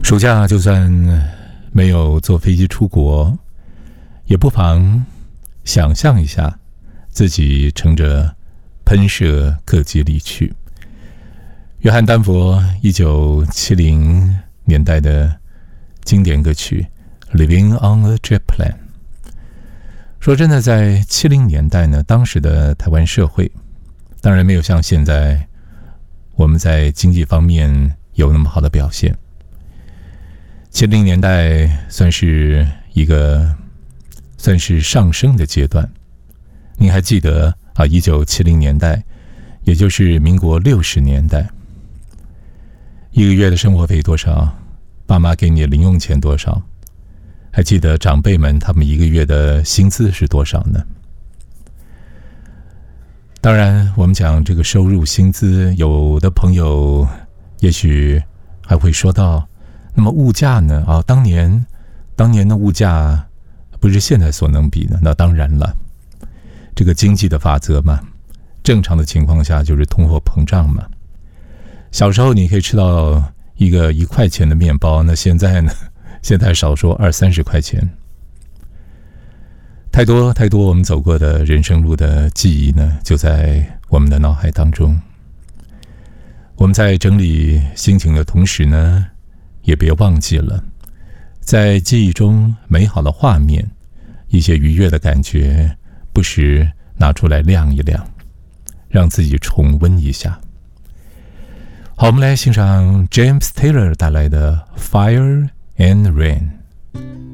暑假就算没有坐飞机出国，也不妨想象一下自己乘着喷射客机离去。约翰丹佛1970年代的经典歌曲《Living on a Jet Plane》。说真的，在70年代呢，当时的台湾社会当然没有像现在我们在经济方面有那么好的表现。70年代算是上升的阶段。您还记得1970年代，也就是民国60年代，一个月的生活费多少？爸妈给你的零用钱多少？还记得长辈们他们一个月的薪资是多少呢？当然，我们讲这个收入薪资，有的朋友也许还会说到，那么物价呢？当年的物价不是现在所能比的。那当然了，这个经济的法则嘛，正常的情况下就是通货膨胀嘛。小时候你可以吃到一个1块钱的面包，那现在呢？现在少说20-30块钱。太多我们走过的人生路的记忆呢，就在我们的脑海当中。我们在整理心情的同时呢，也别忘记了在记忆中美好的画面，一些愉悦的感觉，不时拿出来亮一亮，让自己重温一下。好，我们来欣赏 James Taylor 带来的 Fire and Rain。